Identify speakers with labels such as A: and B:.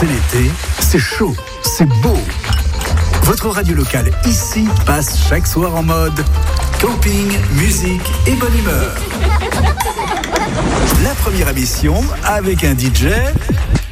A: C'est l'été, c'est chaud, c'est beau. Votre radio locale ici passe chaque soir en mode camping, musique et bonne humeur. La première émission avec un DJ